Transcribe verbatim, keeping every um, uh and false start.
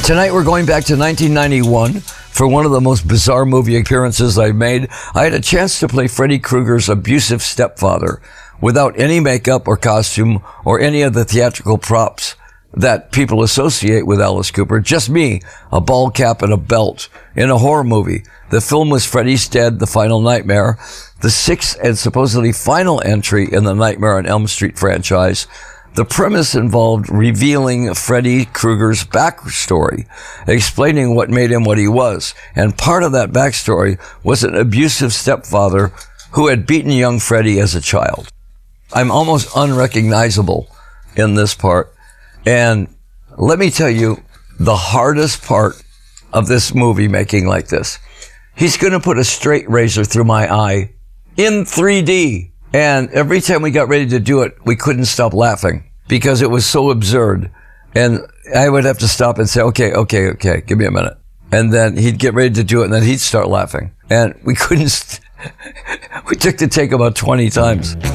Tonight we're going back to nineteen ninety-one for one of the most bizarre movie appearances I've made. I had a chance to play Freddy Krueger's abusive stepfather without any makeup or costume or any of the theatrical props that people associate with Alice Cooper. Just me, a ball cap and a belt in a horror movie. The film was Freddy's Dead, The Final Nightmare, the sixth and supposedly final entry in the Nightmare on Elm Street franchise. The premise involved revealing Freddy Krueger's backstory, explaining what made him what he was. And part of that backstory was an abusive stepfather who had beaten young Freddy as a child. I'm almost unrecognizable in this part. And let me tell you the hardest part of this movie making like this. He's going to put a straight razor through my eye in three D. And every time we got ready to do it, we couldn't stop laughing because it was so absurd. And I would have to stop and say, okay, okay, okay, give me a minute. And then he'd get ready to do it and then he'd start laughing. And we couldn't, st- we took the take about twenty times.